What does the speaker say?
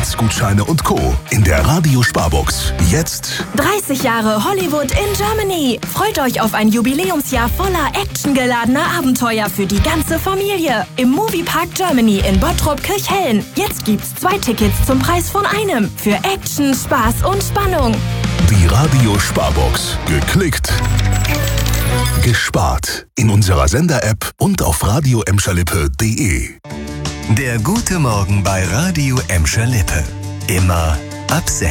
Weihnachtsgutscheine und Co. in der Radio Sparbox. Jetzt 30 Jahre Hollywood in Germany. Freut euch auf ein Jubiläumsjahr voller actiongeladener Abenteuer für die ganze Familie. Im Moviepark Germany in Bottrop-Kirchhellen. Jetzt gibt's 2 Tickets zum Preis von einem. Für Action, Spaß und Spannung. die Radio Sparbox. Geklickt, gespart. In unserer Sender-App und auf radio-emscher-lippe.de. Der gute Morgen bei Radio Emscher-Lippe. Immer ab 6.